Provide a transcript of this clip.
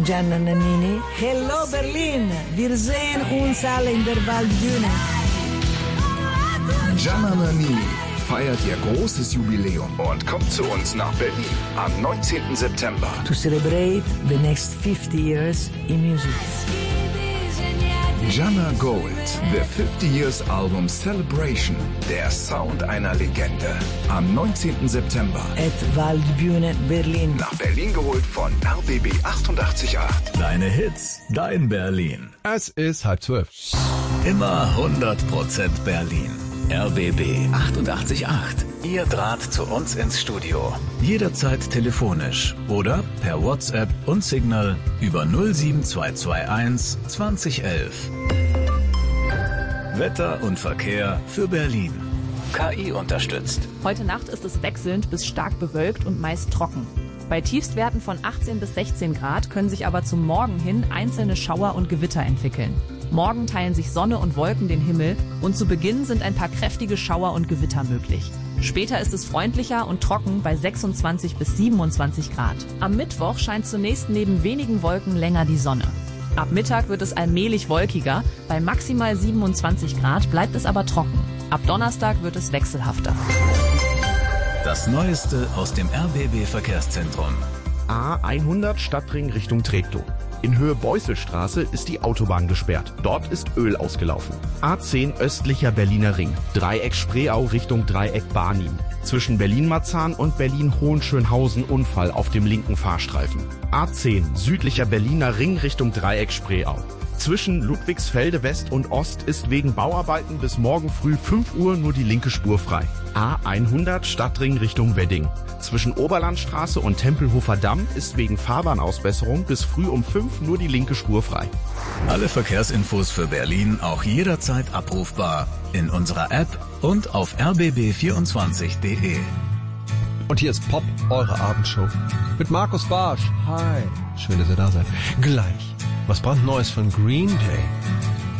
von Gianna Nannini. Hello Berlin, wir sehen uns alle in der Waldbühne. Gianna Nannini feiert ihr großes Jubiläum und kommt zu uns nach Berlin am 19. September. To celebrate the next 50 years in music. Gianna Gold, the 50 Years Album Celebration, der Sound einer Legende. Am 19. September. At Waldbühne Berlin. Nach Berlin geholt von RBB 88.8. Deine Hits, dein Berlin. Es ist 11:30. Immer 100% Berlin. RBB 88.8. Ihr Draht zu uns ins Studio. Jederzeit telefonisch oder per WhatsApp und Signal über 07221 2011. Wetter und Verkehr für Berlin. KI unterstützt. Heute Nacht ist es wechselnd bis stark bewölkt und meist trocken. Bei Tiefstwerten von 18 bis 16 Grad können sich aber zum Morgen hin einzelne Schauer und Gewitter entwickeln. Morgen teilen sich Sonne und Wolken den Himmel und zu Beginn sind ein paar kräftige Schauer und Gewitter möglich. Später ist es freundlicher und trocken bei 26 bis 27 Grad. Am Mittwoch scheint zunächst neben wenigen Wolken länger die Sonne. Ab Mittag wird es allmählich wolkiger, bei maximal 27 Grad bleibt es aber trocken. Ab Donnerstag wird es wechselhafter. Das Neueste aus dem RBB-Verkehrszentrum. A100 Stadtring Richtung Treptow. In Höhe Beusselstraße ist die Autobahn gesperrt. Dort ist Öl ausgelaufen. A10 östlicher Berliner Ring. Dreieck Spreeau Richtung Dreieck Barnim. Zwischen Berlin-Marzahn und Berlin-Hohenschönhausen Unfall auf dem linken Fahrstreifen. A10 südlicher Berliner Ring Richtung Dreieck Spreeau. Zwischen Ludwigsfelde West und Ost ist wegen Bauarbeiten bis morgen früh 5 Uhr nur die linke Spur frei. A100 Stadtring Richtung Wedding. Zwischen Oberlandstraße und Tempelhofer Damm ist wegen Fahrbahnausbesserung bis früh um 5 nur die linke Spur frei. Alle Verkehrsinfos für Berlin auch jederzeit abrufbar in unserer App und auf rbb24.de. Und hier ist Pop, eure Abendshow. Mit Markus Barsch. Hi. Schön, dass ihr da seid. Gleich. Was brandneues von Green Day.